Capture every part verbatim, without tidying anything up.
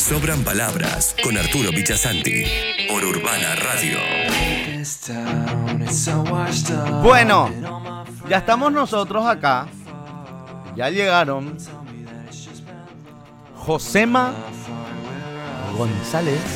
Sobran palabras con Arturo Pichasanti por Urbana Radio. Bueno, ya estamos nosotros acá. Ya llegaron Josema González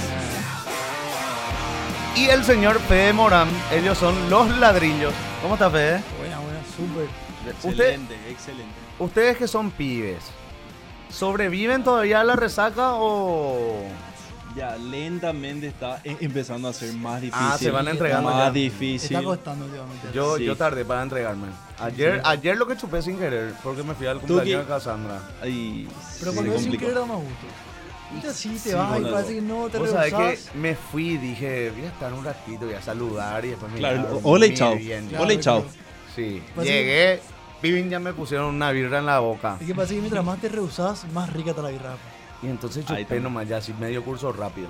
y el señor Fede Morán. Ellos son Los Ladrillos. ¿Cómo está, Fede? Buena, buena, súper. Excelente, excelente. Ustedes que son pibes, ¿sobreviven todavía a la resaca o...? Ya lentamente está em- empezando a ser más difícil. Ah, se van entregando más ya. difícil. Está costando últimamente. Yo, Sí. yo tardé para entregarme. Ayer, Sí. ayer lo que chupé sin querer, porque me fui al ¿Tú cumpleaños de qué? Cassandra. Ay, Pero se cuando es sin complicó. querer da más gusto. Viste así, te Sí, vas y boludo. parece que no te Vos sabés rehusás. que me fui y dije, voy a estar un ratito, voy a saludar y después me Claro, iba a dormir hola y chao. bien. Claro, Hola y chao. claro. Sí, Pues llegué, pibín, ya me pusieron una birra en la boca. Es que parece que mientras más te rehusás, más rica está la birra. Y entonces Ahí chupé está. nomás ya, así medio curso rápido.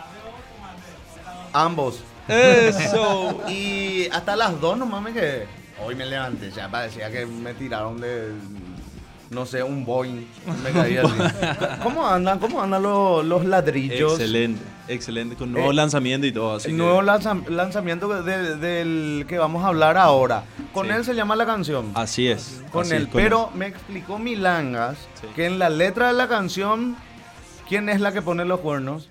Ambos. Eso. Y hasta las dos nomás me quedé. Hoy me levanté, ya parecía que me tiraron de, no sé, un Boeing. Me caí así. ¿Cómo andan? ¿Cómo andan los, los ladrillos? Excelente, excelente. Con nuevo Eh, lanzamiento y todo. Así El que- nuevo lanza- lanzamiento de- del que vamos a hablar ahora. Con Sí. él se llama la canción. Así es. Con así él. es, con Pero me explicó Milangas Sí. que en la letra de la canción, ¿quién es la que pone los cuernos?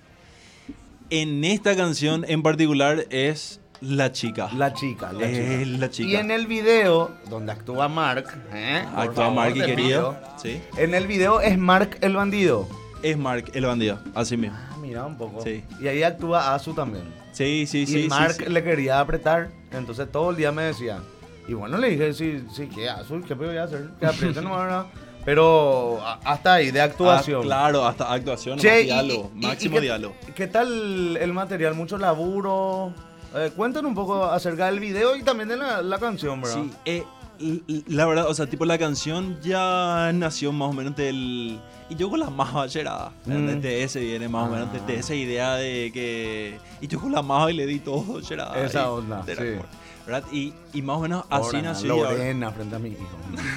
En esta canción en particular es la chica. La chica. La Es chica. la chica. Y en el video, donde actúa Mark, ¿eh? Por Actúa favor, Mark y te querido. pido. Sí. En el video es Mark el bandido. Es Mark el bandido. Así mismo. Ah, mira un poco. Sí. Y ahí actúa Azu también. Sí, sí, y sí. Mark sí, sí. le quería apretar, entonces todo el día me decía. Y bueno, le dije, sí, sí, ¿qué Azu? ¿Qué voy a hacer? Que apriete nomás, ¿verdad? Pero a- hasta ahí, de actuación. Ah, claro, hasta actuación, Che, más y- diálogo, y- y- máximo y qué- diálogo. ¿Qué tal el material? ¿Mucho laburo? Eh, cuéntanos un poco acerca del video y también de la, la canción, ¿verdad? Sí, eh, l- l- la verdad, o sea, tipo la canción ya nació más o menos del... Y yo con la más ballerada, Mm. desde ese viene más o menos, Ah. desde esa idea de que... Y yo con la más y le di todo ballerada. Esa y- onda, de la sí. amor, ¿verdad? Y, y más o menos así Ahora, nació. y ahora- Lorena frente a mi hijo.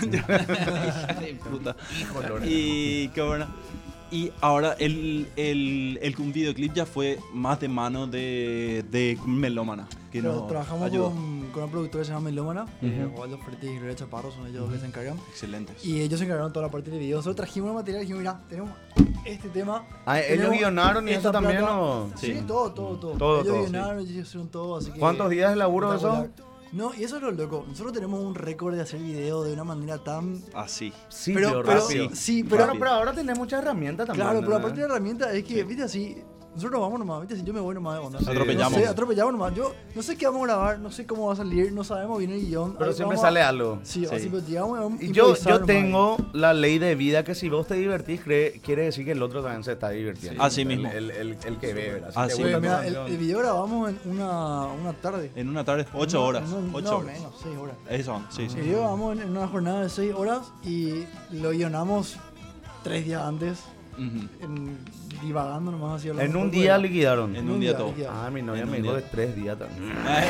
Hija de puta. Hijo Lorena. Y qué bueno. Y ahora el, el, el un videoclip ya fue más de mano de, de Melómana, que Pero nos trabajamos ayudó. con, con una productora que se llama Melómana. eh, Ujú. Osvaldo Fertis y Gloria Chaparro son ellos que se encargan. Excelentes. Y ellos se encargaron toda la parte del video. Nosotros trajimos el material y dijimos, mira, tenemos este tema. Ah, ¿ellos tenemos guionaron y esta eso también plata". o...? Sí, Sí. todo, todo, todo. Todo, ellos todo, sí. guionaron, ellos hicieron todo, así que... ¿Cuántos días de laburo eso? espectacular. No, y eso es lo loco. Nosotros tenemos un récord de hacer video de una manera tan... Así. Sí, pero, pero, pero, rápido. sí, Pero, pero... pero ahora tenés muchas herramientas también. Claro, pero ¿no? aparte de la herramienta es que, viste así, nosotros nos vamos nomás, viste, si yo me voy nomás de onda. Sí. Atropellamos. No sé, atropellamos nomás. Yo no sé qué vamos a grabar, no sé cómo va a salir, no sabemos bien el guión. Pero Ahí siempre vamos a- sale algo. Sí, Sí. así pues llegamos a Y yo, improvisar yo nomás. tengo la ley de vida que si vos te divertís, cree- quiere decir que el otro también se está divirtiendo. Sí. Así El- mismo. El, el, el que ve, ¿verdad? Si Así te Bueno, gusta mira, tu el, canción. el video grabamos en una, una tarde. En una tarde, ocho No, horas. No, ocho no, horas. menos, seis horas. Eso, sí, sí. El video grabamos en, en una jornada de seis horas y lo guionamos tres días antes, Ujú. en, divagando nomás así. hablando En un poco día de- liquidaron. En un día todo. liquidamos. Ah, mi novia En me un dijo día. de tres días también.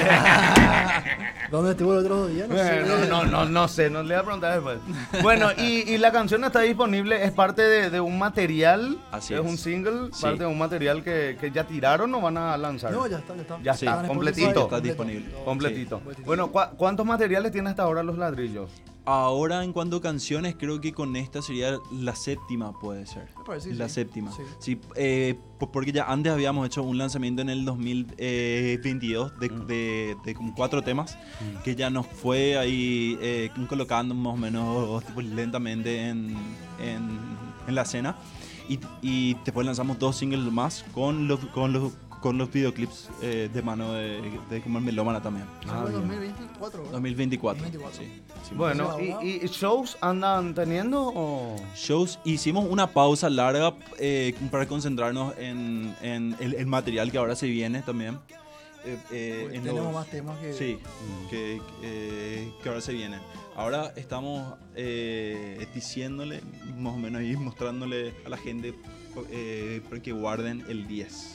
¿Dónde estuvo el otro día? No sé. Eh, no, no, no, no sé, no le voy a preguntar después. Bueno, y, y la canción está disponible, es parte de, de un material, Así es, es. un single, Sí. parte de un material que, que ya tiraron o van a lanzar. No, ya está, ya está. Ya Sí. está, en completito. Spotify, Está disponible. todo. Completito. Sí. Bueno, ¿cu- ¿cuántos materiales tiene hasta ahora Los Ladrillos? Ahora en cuanto a canciones, creo que con esta sería la séptima, puede ser. Me parece, La sí. séptima. Sí. Sí, eh, po- porque ya antes habíamos hecho un lanzamiento en el dos mil veintidós de, Mm. de, de como cuatro temas que ya nos fue ahí eh, colocando más o menos tipo, lentamente en, en, en la escena. Y, y después lanzamos dos singles más con los, con los, con los videoclips eh, de mano de, de como el Melómana también. Eso Ah, fue bien. dos mil veinticuatro, ¿verdad? dos mil veinticuatro. dos mil veinticuatro. Sí, sí. Bueno, Entonces, ahora- ¿y, y shows andan teniendo o...? Shows, hicimos una pausa larga eh, para concentrarnos en, en el, el material que ahora se viene también. Eh, eh, Porque en tenemos los- más temas que... Sí, que, que, que ahora se vienen. Ahora estamos eh, diciéndole, más o menos, y mostrándole a la gente eh, para que guarden el diez.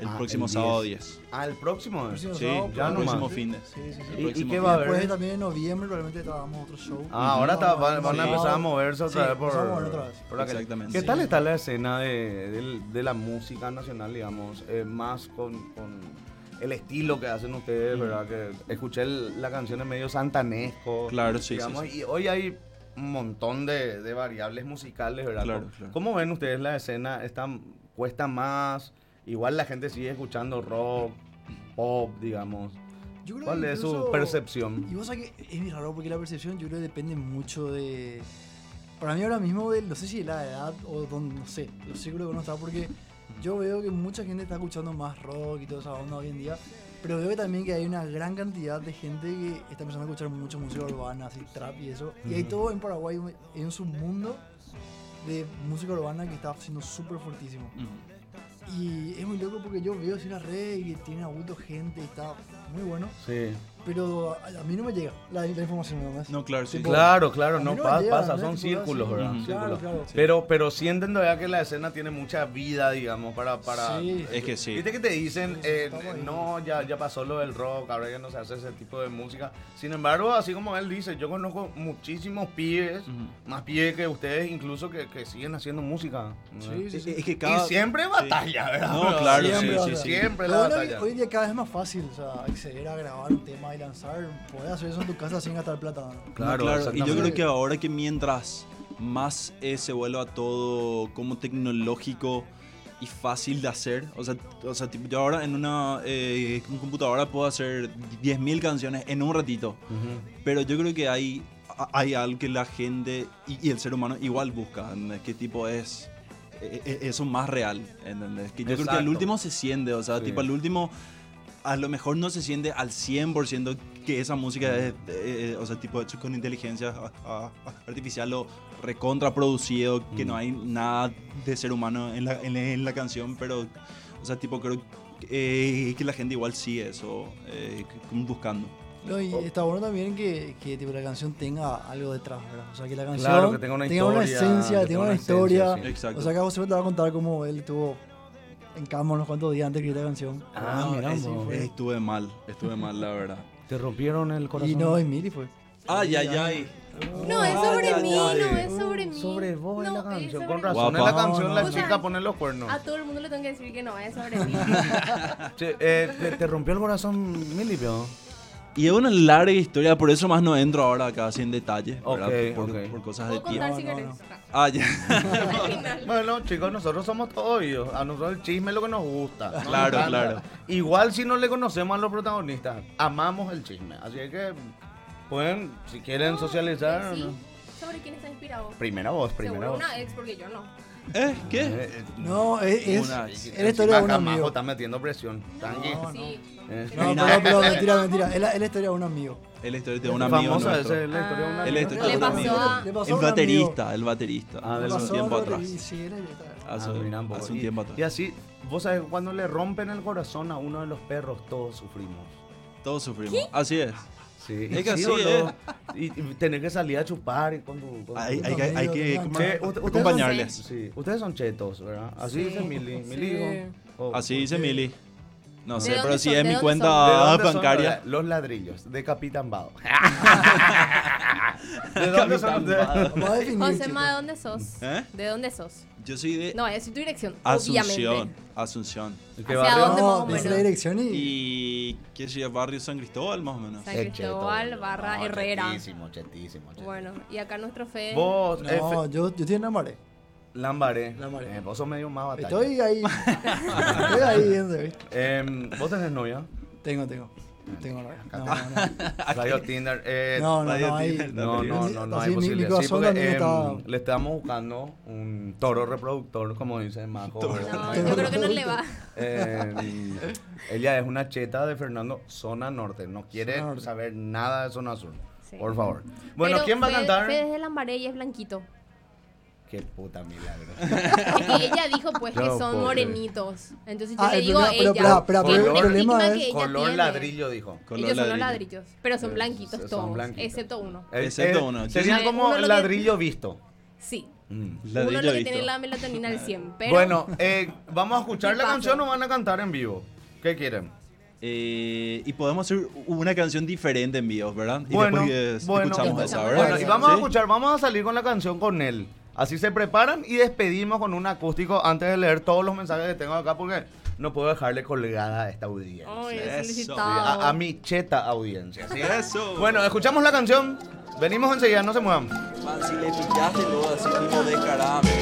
El Ah, próximo el sábado diez. diez. Ah, el próximo. Próximo Sí, sábado, ya el nomás. próximo fin de. Sí, sí, sí. El ¿Y- y próximo qué fin va a de. haber? Después también en noviembre probablemente trabajamos otro show. Ah, ahora ta- van, van a Sí. empezar a moverse otra Sí, vez por, empezamos a mover otra vez. por aquel- Exactamente. ¿Qué Sí. tal está la escena de, del- de la música nacional, digamos? Eh, más con, con el estilo que hacen ustedes, ¿verdad? Que escuché el- la canción en medio santanesco. Claro, sí, digamos, sí, sí. Y hoy hay un montón de, de variables musicales, ¿verdad? Claro, ¿Cómo, claro. cómo ven ustedes la escena? ¿Está, cuesta más? Igual la gente sigue escuchando rock, pop, digamos. Yo creo ¿Cuál que es su incluso- percepción? Y vos sabés que es muy raro porque la percepción yo creo que depende mucho de... Para mí ahora mismo, de, no sé si de la edad o donde, no sé, los círculos que uno está, porque yo veo que mucha gente está escuchando más rock y toda esa onda hoy en día, pero veo que también que hay una gran cantidad de gente que está empezando a escuchar mucho música urbana, así trap y eso. Y hay todo en Paraguay, en un submundo de música urbana que está siendo súper fuertísimo. Ujú. Y es muy loco porque yo veo así en las redes y tiene adulto gente y está muy bueno. Sí. Pero a, a mí no me llega la, la información nada más. No, claro, sí. Tipo, Claro, claro, a mí no, no pa- me llega, pasa, ¿no? son Tipo, círculos, así, ¿verdad? Ujú. claro, Círculos. claro. Sí. Pero, pero sienten todavía que la escena tiene mucha vida, digamos, para... para Sí. Es que sí. Viste que te dicen, Sí, sí, eh, estamos ahí. no, ya, ya pasó lo del rock, ahora ya no se hace ese tipo de música. Sin embargo, así como él dice, yo conozco muchísimos pibes, Ujú. más pibes que ustedes incluso, que, que siguen haciendo música. ¿no? Sí, sí, sí. Es que cada. Y siempre batalla, ¿verdad? No, claro, Siempre, sí, o sí, sea, sí. Siempre Lo la bueno es que batalla. hoy en día cada vez es más fácil, o sea, acceder a grabar un tema y lanzar, poder hacer eso en tu casa sin gastar plata. ¿no? Claro, No, claro. Y yo exactamente. creo que ahora que mientras más eh, se vuelva todo como tecnológico y fácil de hacer, o sea, o sea tipo, yo ahora en una eh, en computadora puedo hacer diez mil canciones en un ratito, Ujú. pero yo creo que hay, hay algo que la gente y, y el ser humano igual busca, ¿entendés? ¿Qué tipo es? eh, eh, Eso más real, ¿entendés? Que yo creo que Exacto. al último se siente, o sea, Sí. tipo al último a lo mejor no se siente al cien por ciento que esa música es, eh, o sea, tipo hecho con inteligencia a- a- artificial o recontraproducido, que Mm. no hay nada de ser humano en la, en, en la canción, pero, o sea, tipo creo eh, que la gente igual sigue eso, eh, como buscando. No, y está bueno también que, que tipo, la canción tenga algo detrás, ¿verdad? O sea, que la canción Claro, que tenga una historia, esencia, que que tenga una esencia, historia. sí. Exacto. O sea, que a vos siempre te va a contar cómo él estuvo en cama unos cuantos días antes de escribir la canción. Ah, mira, así vos. fue. Estuve mal, estuve mal, la verdad. Te rompieron el corazón. Y no, Emily fue. Ay, ay, ay. No, es sobre Ay, mí, ay, no ay. es sobre mí. Sobre vos en No, la es canción. sobre Con mí. razón, en Guapa. la canción No, la no, chica no. pone los cuernos. A todo el mundo le tengo que decir que no es sobre mí. Che, eh, ¿te, te rompió el corazón, Mili, pio? Y es una larga historia, por eso más no entro ahora acá así en detalle, ¿verdad? Ok, por, ok. por cosas de Puedo tiempo. contar si No, no, querés. Ah, ya. Al final. Bueno, chicos, nosotros somos todos oídos. A nosotros el chisme es lo que nos gusta. Nos Claro, encanta. claro. Igual si no le conocemos a los protagonistas, amamos el chisme. Así que pueden, si quieren No, socializar. eh, sí. ¿no? ¿Sobre quién está inspirado? Primera voz, primera Seguro voz. una ex, porque yo no. ¿Eh? ¿Qué? Eh, eh, No, es, es, Una- es encima la historia de un acá amigo. Majo está metiendo presión. Tranqui. No, Sí. Eh, No, Mira. pero, pero Soy mentira, Majo. mentira. Es la, es la historia de un amigo. Es la historia de es un amigo famosa, nuestro. esa es la historia de un Ah, Es la amigo. historia Le de un pasó amigo. a- Le pasó El a un amigo. baterista, el baterista. Ah, de Le los- hace pasó un tiempo a- atrás. y sí, era- era- Hace, Ah, mira un poco. hace un Y- tiempo atrás. Y así, vos sabés, cuando le rompen el corazón a uno de los perros, todos sufrimos. Todos sufrimos. Así es. Sí, Es que así boludo. Y, y tener que salir a chupar y con tu... con Hay, tu- hay, que- hay que Che, como- Che, usted- ustedes acompañarles. son- sí, ustedes son chetos, ¿verdad? Así Sí. dice Mili. Mili Sí. dijo, oh, Así dice ¿por qué? Mili. No ¿De sé, dónde pero si son? es ¿De mi dónde ¿De cuenta dónde son? bancaria. Los ladrillos, de Capitán Bado. ¿De dónde son ustedes? Vamos a definir, Josema, chicos. ¿de dónde sos? ¿Eh? ¿De dónde sos? Yo soy de No, voy a decir tu dirección, Asunción. obviamente. Asunción. ¿De qué ¿Hacia barrio? dónde? más o No, dice menos. la dirección y... Y qué sé yo, barrio San Cristóbal más o menos. San Es Cristóbal cheto, barra no, Herrera. Chetísimo, chetísimo, chetísimo. Bueno, y acá nuestro Fe. Vos, eh, No, Fe- yo, yo estoy en Lambaré. Lambaré. Lambaré. Eh, vos sos medio más batalla. Estoy ahí. Estoy ahí viendo, ¿viste? Em, ¿Vos tenés novia? Tengo, tengo. Tengo novia. No, Acá no, Radio Tinder. Eh, no. No, no, Radio no, ahí- Tinder, No, no, no, no Así hay mi- mi posibilidad. Sí, corazón porque también em, está- le estamos buscando un toro reproductor, como dice Majo. No, ¿verdad? yo creo que no le va. Em, ella es una cheta de Fernando, zona norte. No quiere Zona norte. saber nada de zona sur. Sí. Por favor. Bueno, Pero ¿quién va a Fe- cantar? Fe es de Lambaré y es blanquito. Qué puta milagro. Es que ella dijo pues que No son puedo morenitos. Entonces yo Ah, le el digo a problema- pero, ella espera, espera, que es pero un el problema estigma es que ella Color tiene. ladrillo, dijo. Color Ellos son los ladrillo. ladrillos, pero son Eh, blanquitos son todos, blanquitos. excepto uno. Eh, Excepto eh, uno. Serían Sí. como Uno el lo que- ladrillo visto. Sí. Mm. La de Uno ella lo he que visto. tiene la melatonina al cien, pero... Bueno, eh, ¿vamos a escuchar la Tipazo. canción o van a cantar en vivo? ¿Qué quieren? Eh, y podemos hacer una canción diferente en vivo, ¿verdad? Y Bueno, después bueno. escuchamos esa, ¿verdad? Bueno, y vamos a ¿Sí? escuchar, vamos a salir con la canción con él. Así se preparan y despedimos con un acústico antes de leer todos los mensajes que tengo acá porque no puedo dejarle colgada a esta audiencia. Ay, Eso. solicitado. A, a mi cheta audiencia. ¿sí? Eso. Bueno, escuchamos la canción. Venimos enseguida, no se muevan. Man, si le pillaste luego así tipo descarado.